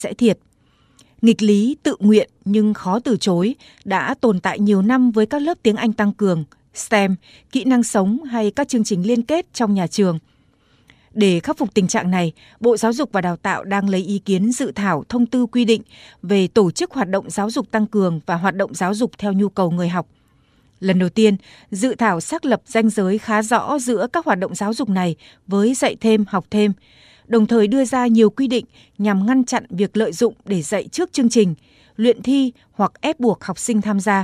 sẽ thiệt. Nghịch lý, tự nguyện nhưng khó từ chối đã tồn tại nhiều năm với các lớp tiếng Anh tăng cường, STEM, kỹ năng sống hay các chương trình liên kết trong nhà trường. Để khắc phục tình trạng này, Bộ Giáo dục và Đào tạo đang lấy ý kiến dự thảo thông tư quy định về tổ chức hoạt động giáo dục tăng cường và hoạt động giáo dục theo nhu cầu người học. Lần đầu tiên, dự thảo xác lập ranh giới khá rõ giữa các hoạt động giáo dục này với dạy thêm, học thêm, đồng thời đưa ra nhiều quy định nhằm ngăn chặn việc lợi dụng để dạy trước chương trình, luyện thi hoặc ép buộc học sinh tham gia.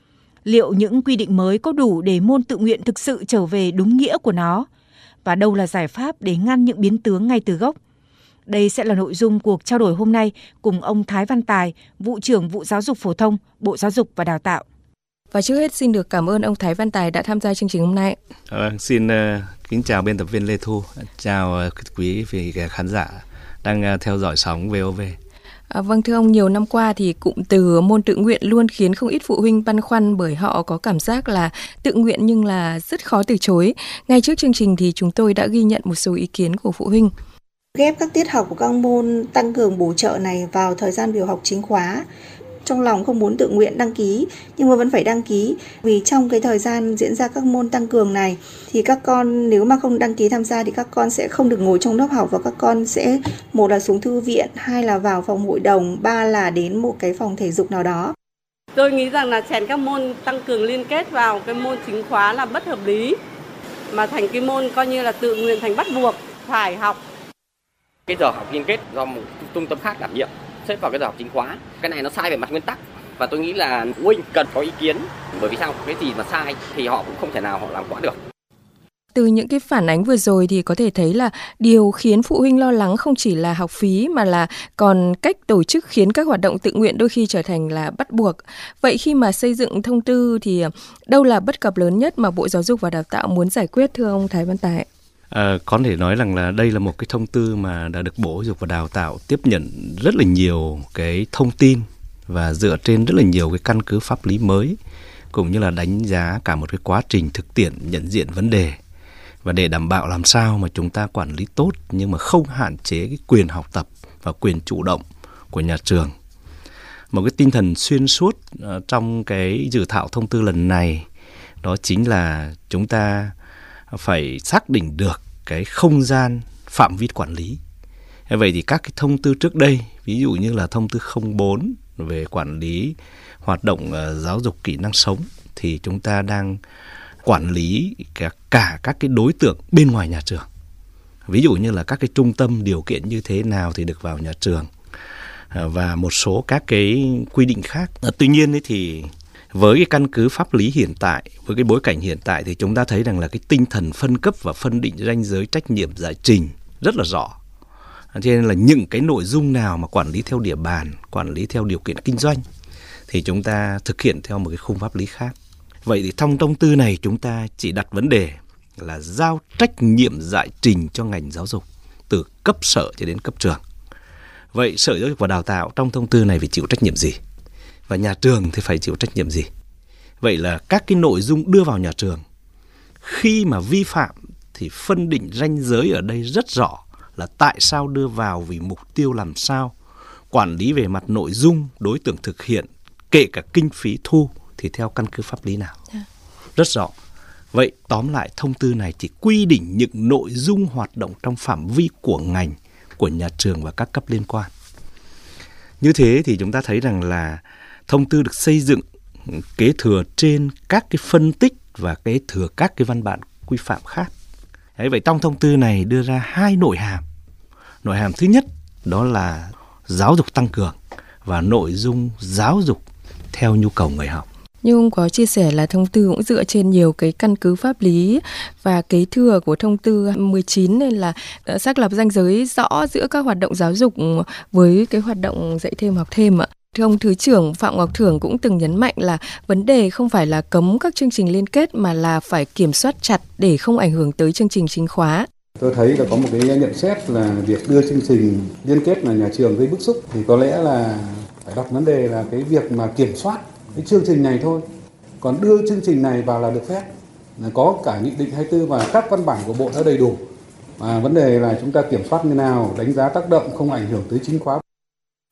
Liệu những quy định mới có đủ để môn tự nguyện thực sự trở về đúng nghĩa của nó? Và đâu là giải pháp để ngăn những biến tướng ngay từ gốc? Đây sẽ là nội dung cuộc trao đổi hôm nay cùng ông Thái Văn Tài, Vụ trưởng Vụ Giáo dục Phổ thông, Bộ Giáo dục và Đào tạo. Và trước hết xin được cảm ơn ông Thái Văn Tài đã tham gia chương trình hôm nay. Xin kính chào biên tập viên Lê Thu, chào quý vị khán giả đang theo dõi sóng VOV. Vâng, thưa ông, nhiều năm qua thì cụm từ môn tự nguyện luôn khiến không ít phụ huynh băn khoăn bởi họ có cảm giác là tự nguyện nhưng là rất khó từ chối. Ngay trước chương trình thì chúng tôi đã ghi nhận một số ý kiến của phụ huynh. Ghép các tiết học của các môn tăng cường bổ trợ này vào thời gian biểu học chính khóa. Trong lòng không muốn tự nguyện đăng ký nhưng mà vẫn phải đăng ký, vì trong cái thời gian diễn ra các môn tăng cường này thì các con nếu mà không đăng ký tham gia thì các con sẽ không được ngồi trong lớp học, và các con sẽ một là xuống thư viện, hai là vào phòng hội đồng, ba là đến một cái phòng thể dục nào đó. Tôi nghĩ rằng là chèn các môn tăng cường liên kết vào cái môn chính khóa là bất hợp lý, mà thành cái môn coi như là tự nguyện thành bắt buộc phải học. Cái giờ học liên kết do một trung tâm khác đảm nhiệm xếp vào cái giờ học chính khóa, cái này nó sai về mặt nguyên tắc và tôi nghĩ là phụ huynh cần có ý kiến, bởi vì sao, cái gì mà sai thì họ cũng không thể nào họ làm quá được. Từ những cái phản ánh vừa rồi thì có thể thấy là điều khiến phụ huynh lo lắng không chỉ là học phí mà là còn cách tổ chức khiến các hoạt động tự nguyện đôi khi trở thành là bắt buộc. Vậy khi mà xây dựng thông tư thì đâu là bất cập lớn nhất mà Bộ Giáo dục và Đào tạo muốn giải quyết, thưa ông Thái Văn Tài? Có thể nói rằng là đây là một cái thông tư mà đã được Bộ Giáo dục và Đào tạo tiếp nhận rất là nhiều cái thông tin và dựa trên rất là nhiều cái căn cứ pháp lý mới, cũng như là đánh giá cả một cái quá trình thực tiễn nhận diện vấn đề, và để đảm bảo làm sao mà chúng ta quản lý tốt nhưng mà không hạn chế cái quyền học tập và quyền chủ động của nhà trường. Một cái tinh thần xuyên suốt trong cái dự thảo thông tư lần này đó chính là chúng ta phải xác định được cái không gian phạm vi quản lý. Vậy thì các cái thông tư trước đây, ví dụ như là thông tư 04 về quản lý hoạt động giáo dục kỹ năng sống, thì chúng ta đang quản lý cả các cái đối tượng bên ngoài nhà trường. Ví dụ như là các cái trung tâm điều kiện như thế nào thì được vào nhà trường, và một số các cái quy định khác. Tuy nhiên thì với cái căn cứ pháp lý hiện tại, với cái bối cảnh hiện tại thì chúng ta thấy rằng là cái tinh thần phân cấp và phân định ranh giới trách nhiệm giải trình rất là rõ. Cho nên là những cái nội dung nào mà quản lý theo địa bàn, quản lý theo điều kiện kinh doanh thì chúng ta thực hiện theo một cái khung pháp lý khác. Vậy thì trong thông tư này chúng ta chỉ đặt vấn đề là giao trách nhiệm giải trình cho ngành giáo dục từ cấp sở cho đến cấp trường. Vậy Sở Giáo dục và Đào tạo trong thông tư này phải chịu trách nhiệm gì? Và nhà trường thì phải chịu trách nhiệm gì? Vậy là các cái nội dung đưa vào nhà trường khi mà vi phạm thì phân định ranh giới ở đây rất rõ, là tại sao đưa vào, vì mục tiêu làm sao, quản lý về mặt nội dung, đối tượng thực hiện, kể cả kinh phí thu thì theo căn cứ pháp lý nào. Rất rõ. Vậy tóm lại thông tư này chỉ quy định những nội dung hoạt động trong phạm vi của ngành, của nhà trường và các cấp liên quan. Như thế thì chúng ta thấy rằng là thông tư được xây dựng kế thừa trên các cái phân tích và kế thừa các cái văn bản quy phạm khác. Vậy trong thông tư này đưa ra hai nội hàm. Nội hàm thứ nhất đó là giáo dục tăng cường và nội dung giáo dục theo nhu cầu người học. Như ông có chia sẻ là thông tư cũng dựa trên nhiều cái căn cứ pháp lý và kế thừa của thông tư 19 nên là xác lập ranh giới rõ giữa các hoạt động giáo dục với cái hoạt động dạy thêm học thêm ạ. Thưa ông Thứ trưởng Phạm Ngọc Thưởng cũng từng nhấn mạnh là vấn đề không phải là cấm các chương trình liên kết mà là phải kiểm soát chặt để không ảnh hưởng tới chương trình chính khóa. Tôi thấy là có một cái nhận xét là việc đưa chương trình liên kết là nhà trường gây bức xúc, thì có lẽ là phải đặt vấn đề là cái việc mà kiểm soát cái chương trình này thôi. Còn đưa chương trình này vào là được phép, là có cả nghị định 24 và các văn bản của Bộ đã đầy đủ. Và vấn đề là chúng ta kiểm soát như nào, đánh giá tác động không ảnh hưởng tới chính khóa